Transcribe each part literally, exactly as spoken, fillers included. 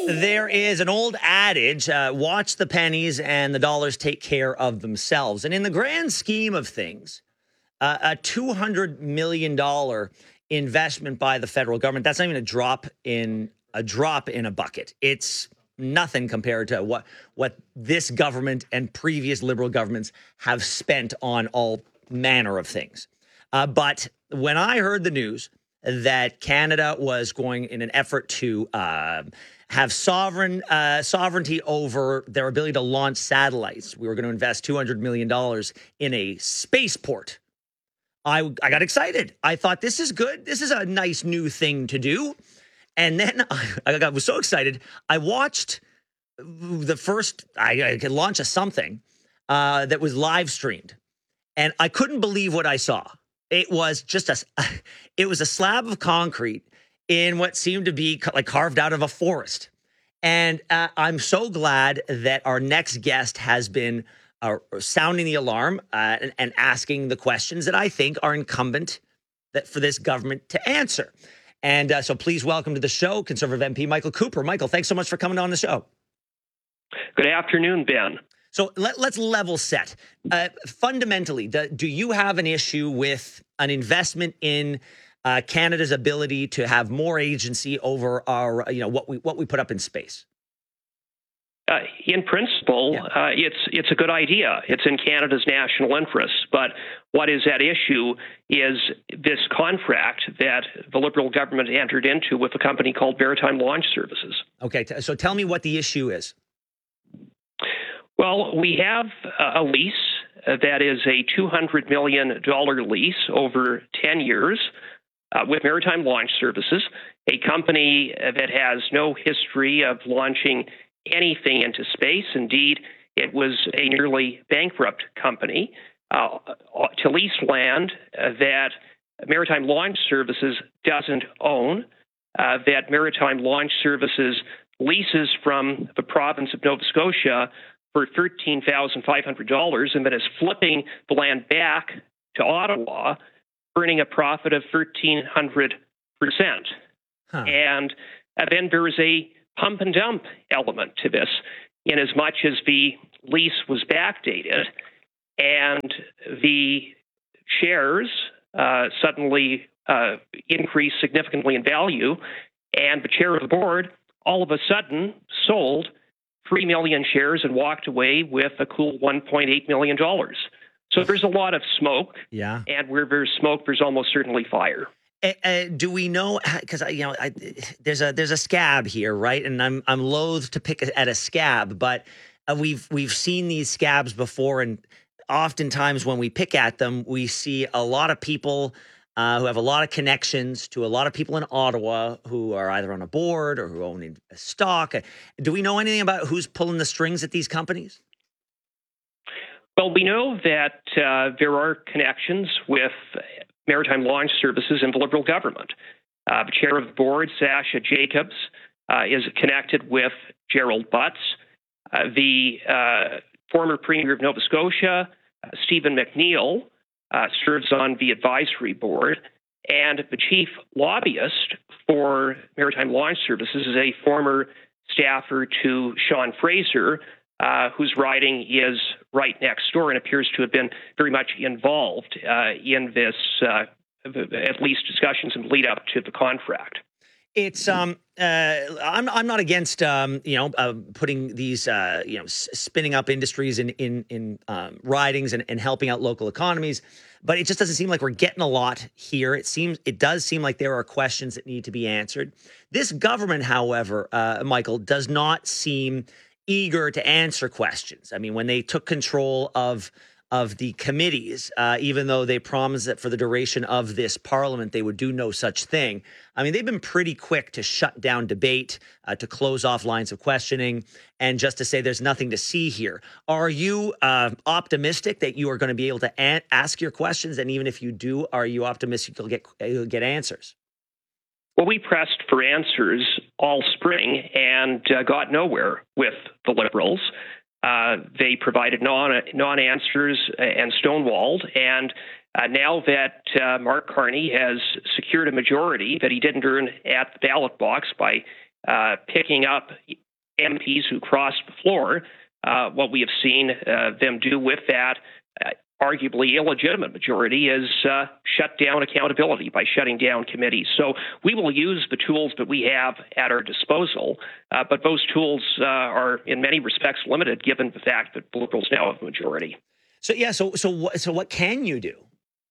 There is an old adage, uh, watch the pennies and the dollars take care of themselves. And in the grand scheme of things, uh, a two hundred million dollars investment by the federal government, that's not even a drop in a drop in a bucket. It's nothing compared to what, what this government and previous Liberal governments have spent on all manner of things. Uh, but when I heard the news that Canada was going in an effort to uh, have sovereign uh, sovereignty over their ability to launch satellites, we were going to invest two hundred million dollars in a spaceport. I, I got excited. I thought, this is good. This is a nice new thing to do. And then I, I got, was so excited. I watched the first, I, I could launch a something uh, that was live streamed. And I couldn't believe what I saw. It was just a, it was a slab of concrete in what seemed to be like carved out of a forest. And uh, I'm so glad that our next guest has been uh, sounding the alarm uh, and, and asking the questions that I think are incumbent that for this government to answer. And uh, so please welcome to the show, Conservative M P Michael Cooper. Michael, thanks so much for coming on the show. Good afternoon, Ben. So let, let's level set. Uh, fundamentally, do, do you have an issue with an investment in uh, Canada's ability to have more agency over our, you know, what we what we put up in space? Uh, in principle, yeah. uh, it's it's a good idea. It's in Canada's national interests. But what is at issue is this contract that the Liberal government entered into with a company called Maritime Launch Services. Okay, t- so tell me what the issue is. Well, we have a lease uh, that is a two hundred million dollars lease over ten years uh, with Maritime Launch Services, a company that has no history of launching anything into space. Indeed, it was a nearly bankrupt company uh, to lease land uh, that Maritime Launch Services doesn't own, uh, that Maritime Launch Services leases from the province of Nova Scotia for thirteen thousand five hundred dollars, and that is flipping the land back to Ottawa, earning a profit of one thousand three hundred percent. Huh. And uh, then there is a pump and dump element to this, in as much as the lease was backdated and the shares uh, suddenly uh, increased significantly in value, and the chair of the board all of a sudden sold three million shares and walked away with a cool one point eight million dollars. So there's a lot of smoke. Yeah. And where there's smoke, there's almost certainly fire. Uh, uh, do we know? Because you know, I, there's a there's a scab here, right? And I'm I'm loath to pick at a scab, but uh, we've we've seen these scabs before, and oftentimes when we pick at them, we see a lot of people uh, who have a lot of connections to a lot of people in Ottawa who are either on a board or who own a stock. Do we know anything about who's pulling the strings at these companies? Well, we know that uh, there are connections with Maritime Launch Services and the Liberal government. Uh, the chair of the board, Sasha Jacobs, uh, is connected with Gerald Butts. Uh, the uh, former Premier of Nova Scotia, uh, Stephen McNeil, uh, serves on the advisory board. And the chief lobbyist for Maritime Launch Services is a former staffer to Sean Fraser, uh, whose riding is right next door and appears to have been very much involved uh, in this, uh, at least discussions in the lead up to the contract. It's um uh I'm I'm not against um you know uh, putting these uh you know s- spinning up industries in in in um, ridings and, and helping out local economies, but it just doesn't seem like we're getting a lot here. It seems it does seem like there are questions that need to be answered. This government, however, uh, Michael, does not seem eager to answer questions. I mean, when they took control of of the committees, uh, even though they promised that for the duration of this parliament, they would do no such thing. I mean, they've been pretty quick to shut down debate, uh, to close off lines of questioning, and just to say there's nothing to see here. Are you uh, optimistic that you are going to be able to an- ask your questions? And even if you do, are you optimistic you'll get, you'll get answers? Well, we pressed for answers all spring and uh, got nowhere with the Liberals. Uh, they provided non, non-answers and stonewalled. And uh, now that uh, Mark Carney has secured a majority that he didn't earn at the ballot box by uh, picking up M Ps who crossed the floor. Uh, what we have seen uh, them do with that uh, arguably illegitimate majority is uh, shut down accountability by shutting down committees. So we will use the tools that we have at our disposal, uh, but those tools uh, are in many respects limited given the fact that Liberals now have a majority. So, yeah, so so what, so what can you do?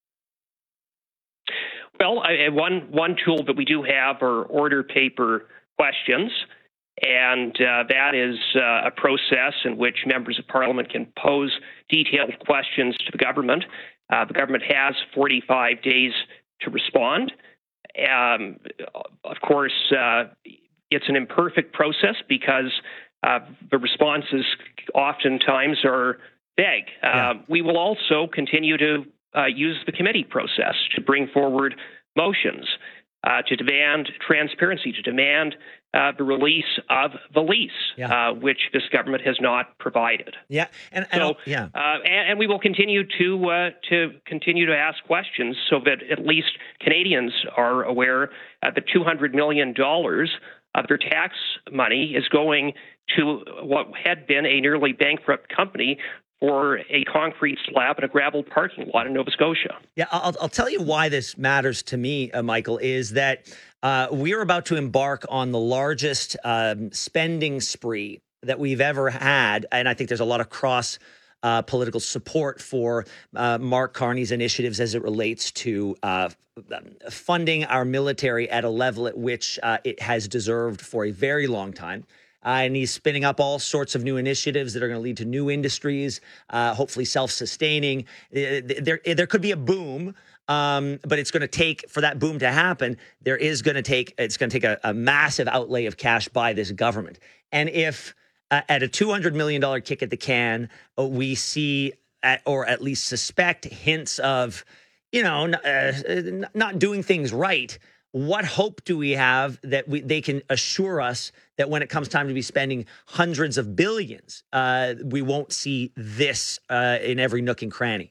Well, I, one, one tool that we do have are order paper questions. And uh, that is uh, a process in which members of Parliament can pose detailed questions to the government. Uh, the government has forty-five days to respond. Um, of course, uh, it's an imperfect process because uh, the responses oftentimes are vague. Yeah. Uh, we will also continue to uh, use the committee process to bring forward motions, uh, to demand transparency, to demand Uh, the release of the lease, yeah. uh, which this government has not provided. Yeah, and, and so yeah, uh, and, and we will continue to uh, to continue to ask questions so that at least Canadians are aware uh, that two hundred million dollars of their tax money is going to what had been a nearly bankrupt company for a concrete slab and a gravel parking lot in Nova Scotia. Yeah, I'll, I'll tell you why this matters to me, uh, Michael, is that uh, we're about to embark on the largest um, spending spree that we've ever had. And I think there's a lot of cross uh, political support for uh, Mark Carney's initiatives as it relates to uh, funding our military at a level at which uh, it has deserved for a very long time. Uh, and he's spinning up all sorts of new initiatives that are going to lead to new industries, uh, hopefully self-sustaining. There, there could be a boom, um, but it's going to take, for that boom to happen, there is going to take, it's going to take a, a massive outlay of cash by this government. And if uh, at a two hundred million dollars kick at the can, uh, we see, at, or at least suspect hints of, you know, uh, not doing things right, what hope do we have that we, they can assure us that when it comes time to be spending hundreds of billions, uh, we won't see this uh, in every nook and cranny?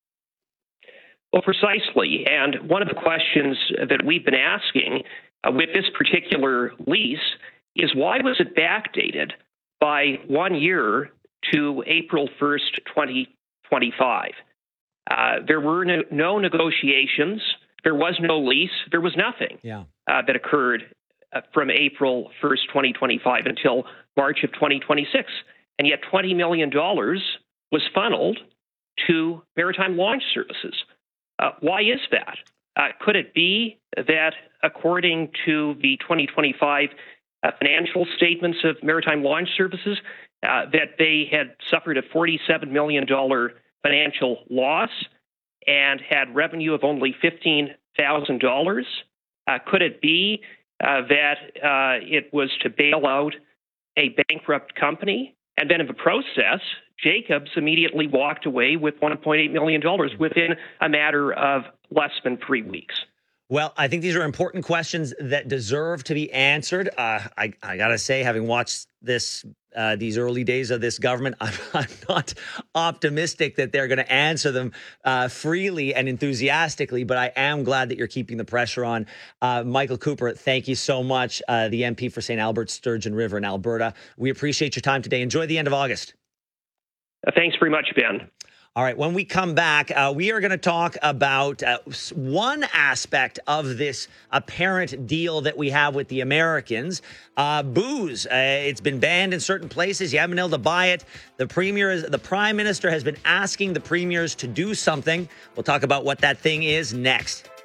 Well, precisely. And one of the questions that we've been asking uh, with this particular lease is why was it backdated by one year to April first, twenty twenty-five? Uh, there were no, no negotiations. There was no lease. There was nothing yeah. uh, that occurred uh, from April first, twenty twenty-five until March of twenty twenty-six. And yet twenty million dollars was funneled to Maritime Launch Services. Uh, why is that? Uh, could it be that according to the twenty twenty-five uh, financial statements of Maritime Launch Services, uh, that they had suffered a forty-seven million dollars financial loss and had revenue of only fifteen thousand dollars? Uh, could it be uh, that uh, it was to bail out a bankrupt company? And then in the process, Jacobs immediately walked away with one point eight million dollars within a matter of less than three weeks. Well, I think these are important questions that deserve to be answered. Uh, I, I got to say, having watched this, uh, these early days of this government, I'm, I'm not optimistic that they're going to answer them uh, freely and enthusiastically, but I am glad that you're keeping the pressure on. Uh, Michael Cooper, thank you so much, uh, the M P for Saint Albert, Sturgeon River in Alberta. We appreciate your time today. Enjoy the end of August. Uh, thanks very much, Ben. All right, when we come back, uh, we are going to talk about uh, one aspect of this apparent deal that we have with the Americans. Uh, booze. Uh, it's been banned in certain places. You haven't been able to buy it. The premier, is, the prime minister has been asking the premiers to do something. We'll talk about what that thing is next.